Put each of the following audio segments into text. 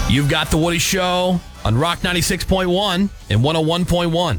You've got The Woody Show on Rock 96.1 and 101.1.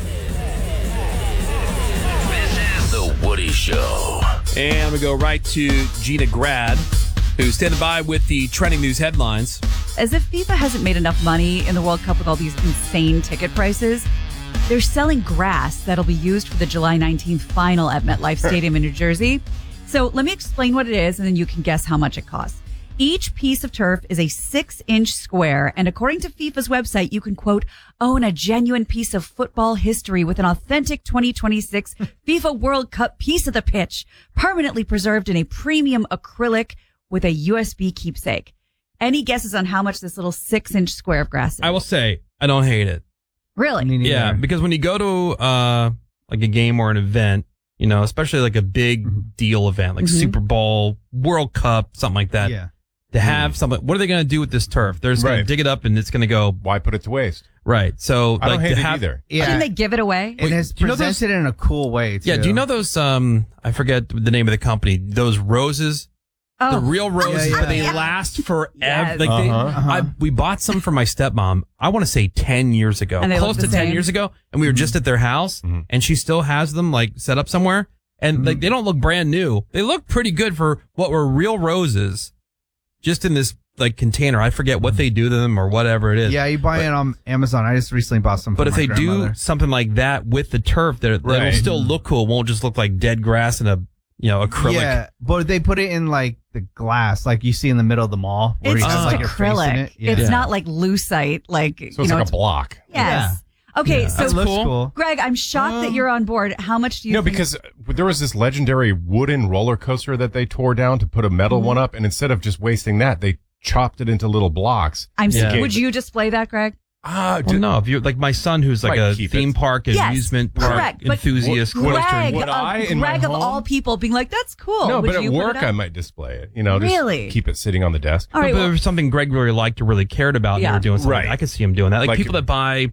This is The Woody Show. And we go right to Gina Grad, who's standing by with the trending news headlines. As if FIFA hasn't made enough money in the World Cup with all these insane ticket prices, they're selling grass that'll be used for the July 19th final at MetLife Stadium in New Jersey. So let me explain what it is, and then you can guess how much it costs. Each piece of turf is a 6-inch square, and according to FIFA's website, you can, quote, own a genuine piece of football history with an authentic 2026 FIFA World Cup piece of the pitch, permanently preserved in a premium acrylic with a USB keepsake. Any guesses on how much this little 6-inch square of grass is? I will say, I don't hate it. Really? Yeah, because when you go to like a game or an event, you know, especially like a big deal event, like Super Bowl, World Cup, something like that. Yeah. To have something, what are they going to do with this turf? They're just going to dig it up and it's going to go. Why put it to waste? Right. So I don't hate to it have, either. Yeah. Can they give it away? And it's do you know presented in a cool way, too. Yeah. Do you know those, I forget the name of the company, those roses? Oh. The real roses, Yeah. but they last forever. Yes. Like we bought some for my stepmom, I want to say 10 years ago, And they close look to the 10 same? years ago. And we were just at their house and she still has them like set up somewhere. And like, they don't look brand new. They look pretty good for what were real roses just in this like container. I forget what they do to them or whatever it is. Yeah, you buy it on Amazon. I just recently bought some for But if my they grandmother. do something like that with the turf, that'll Right. still look cool. It won't just look like dead grass and a, you know, acrylic. Yeah, but they put it in like the glass, like you see in the middle of the mall. Where It's you just have, like, your face in acrylic. it. Yeah. It's not like lucite, like, So you it's know. like a block. Yes. Okay, Yeah. so That looks cool. cool. Greg, I'm shocked that you're on board. How much do you No, think? because there was this legendary wooden roller coaster that they tore down to put a metal one up, and instead of just wasting that, they chopped it into little blocks. Yeah. Would you display that, Greg? Well, no, if you're like my son, who's like Might a keep theme it. park and Yes, amusement park correct, but enthusiast. Greg, would I in my Greg of home? all people being like, that's cool. No, Would but at you put it work up? I might display it. You know, just Really? keep it sitting on the desk. All right, But well, if there's something Greg really liked or really cared about, and Yeah. they were doing something. Right. I could see him doing that. Like, Like- people that buy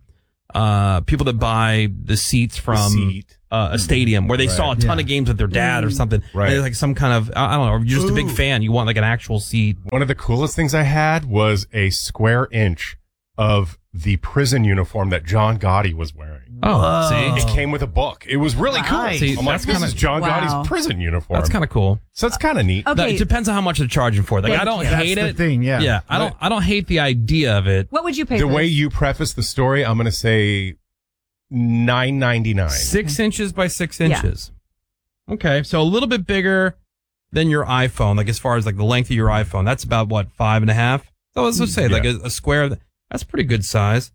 the seats from a stadium where they saw a ton of games with their dad or something. Right. They're like some kind of, I don't know, or you're just a big fan. You want like an actual seat. One of the coolest things I had was a square inch of the prison uniform that John Gotti was wearing. Oh, see? It came with a book. It was really cool. Nice. See, I'm like, that's this kinda- is John Wow. Gotti's prison uniform. That's kind of cool. So it's kind of neat. Okay. It depends on how much they're charging for it. Like, I don't That's hate the it. thing, yeah. Yeah. I don't hate the idea of it. what would you pay The for way this? you preface the story, I'm going to say $9.99. 6 inches by 6 inches. Okay. So a little bit bigger than your iPhone, like as far as like the length of your iPhone. That's about what, 5.5? So let's just say like a square. That's pretty good size.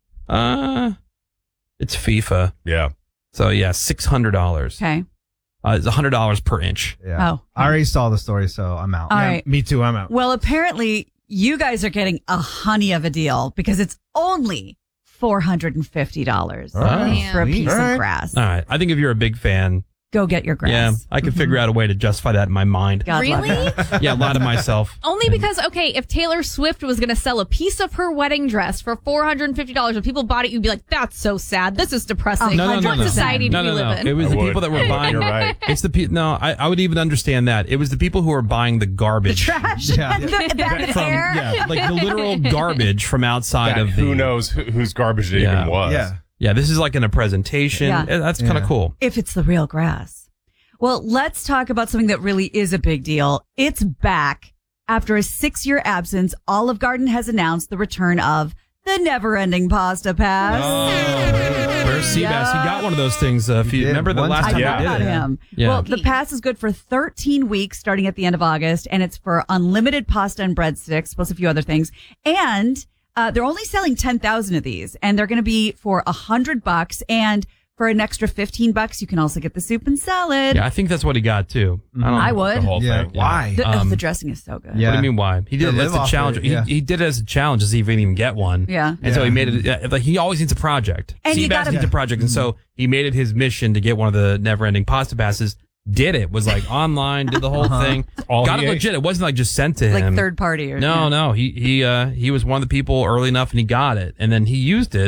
It's FIFA. Yeah. So yeah, $600. Okay. It's $100 per inch. Yeah. Oh. I already saw the story, so I'm out. All right. Me too, I'm out. Well, apparently you guys are getting a honey of a deal because it's only $450 right. for a Sweet. piece All of right. grass. All right. I think if you're a big fan, Go get your grass. yeah, I could figure out a way to justify that in my mind. God love Really? it. Yeah, lie to myself. Only because, okay, if Taylor Swift was going to sell a piece of her wedding dress for $450 and people bought it, you'd be like, that's so sad. This is depressing. No, no, no, What no. society do No, we no, live no. in? It was I the would. people that were buying. You're right. It's the no. I would even understand that. It was the people who are buying the garbage. Trash. Yeah. that From, hair. yeah, like the literal garbage from outside That of the. who knows whose garbage it Yeah. even was. Yeah. Yeah, this is like in a presentation. Yeah. That's kind of Yeah. cool. If it's the real grass. Well, let's talk about something that really is a big deal. It's back. After a 6-year absence, Olive Garden has announced the return of the never-ending Pasta Pass. Where's Seabass? He got one of those things. If you did remember the one last time. time Yeah. we About did it. him. Yeah. Well, the pass is good for 13 weeks starting at the end of August, and it's for unlimited pasta and breadsticks, plus a few other things. And they're only selling 10,000 of these, and they're going to be for $100. And for an extra $15, you can also get the soup and salad. Yeah, I think that's what he got too. I would. The whole Yeah. thing. Why? The dressing is so good. Yeah. What do you mean? Why he did To it as live a off challenge? it, yeah. He did it as a challenge to see if he can even get one. Yeah. and so he made it. Like he always needs a project. And you Seabass gotta- needs a project, and so he made it his mission to get one of the never-ending pasta passes. Did it? Was like online, did the whole thing. All Got he it ate. legit. It wasn't like just sent to him. Like third party or No, no. He was one of the people early enough, and he got it, and then he used it.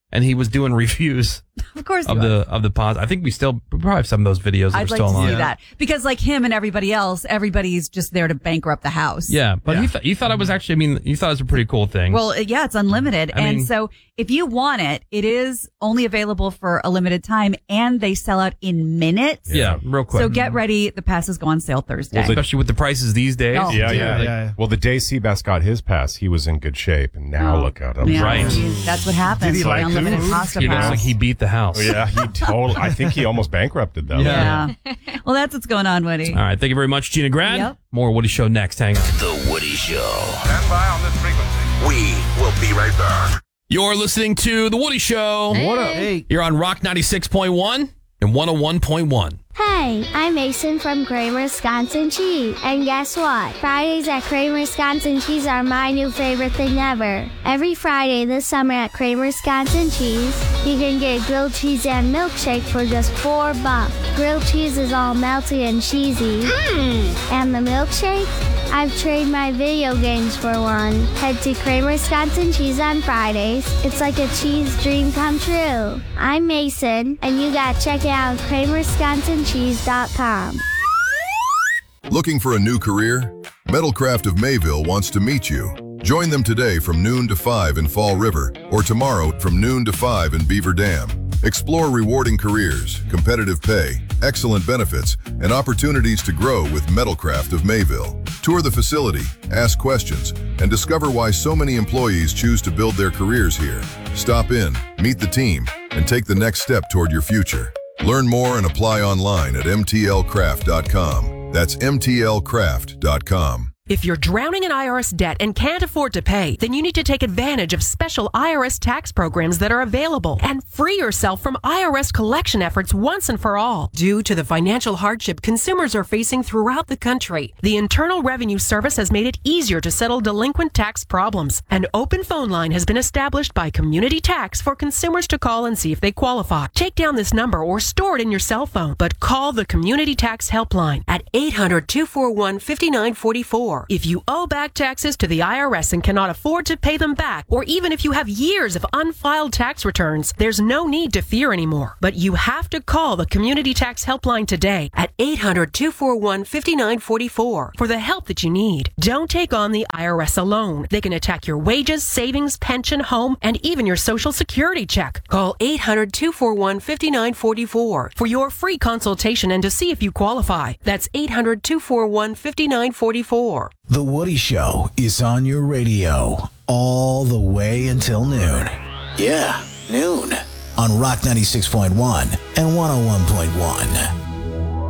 and he was doing reviews Of course, of the pods. I think we probably have some of those videos that I'd are like still to online. see that because, like him and everybody else, everybody's just there to bankrupt the house. Yeah, but you thought it was actually. I mean, you thought it was a pretty cool thing. Well, yeah, it's unlimited, and so if you want it, it is only available for a limited time, and they sell out in minutes. yeah, real quick. So get ready. The passes go on sale Thursday. Especially with the prices these days. Oh. Yeah. Well, the day Seabass got his pass, he was in good shape, and now look at him. Yeah, Right. That's what happens. Did he with like the unlimited food? pasta He looks pass. like he beat the house. Oh, yeah, he totally. I think he almost bankrupted them. Yeah. Well, that's what's going on, Woody. All right, thank you very much, Gina Grad. Yep. More Woody Show next. Hang on. The Woody Show. Stand by on this frequency. We will be right back. You're listening to The Woody Show. What up? Hey. You're on Rock 96.1 and 101.1. Hey, I'm Mason from Kramer Wisconsin Cheese. And guess what? Fridays at Kramer Wisconsin Cheese are my new favorite thing ever. Every Friday this summer at Kramer Wisconsin Cheese, you can get grilled cheese and milkshake for just $4. Grilled cheese is all melty and cheesy. And the milkshake? I've traded my video games for one. Head to Kramer Wisconsin Cheese on Fridays. It's like a cheese dream come true. I'm Mason, and you gotta check it out at KramerWisconsinCheese.com. Looking for a new career? Metalcraft of Mayville wants to meet you. Join them today from noon to 5 in Fall River, or tomorrow from noon to 5 in Beaver Dam. Explore rewarding careers, competitive pay, excellent benefits, and opportunities to grow with Metalcraft of Mayville. Tour the facility, ask questions, and discover why so many employees choose to build their careers here. Stop in, meet the team, and take the next step toward your future. Learn more and apply online at mtlcraft.com. That's mtlcraft.com. If you're drowning in IRS debt and can't afford to pay, then you need to take advantage of special IRS tax programs that are available and free yourself from IRS collection efforts once and for all. Due to the financial hardship consumers are facing throughout the country, the Internal Revenue Service has made it easier to settle delinquent tax problems. An open phone line has been established by Community Tax for consumers to call and see if they qualify. Take down this number or store it in your cell phone, but call the Community Tax Helpline at 800-241-5944. If you owe back taxes to the IRS and cannot afford to pay them back, or even if you have years of unfiled tax returns, there's no need to fear anymore. But you have to call the Community Tax Helpline today at 800-241-5944 for the help that you need. Don't take on the IRS alone. They can attack your wages, savings, pension, home, and even your Social Security check. Call 800-241-5944 for your free consultation and to see if you qualify. That's 800-241-5944. The Woody Show is on your radio all the way until noon. Yeah, noon. On Rock 96.1 and 101.1.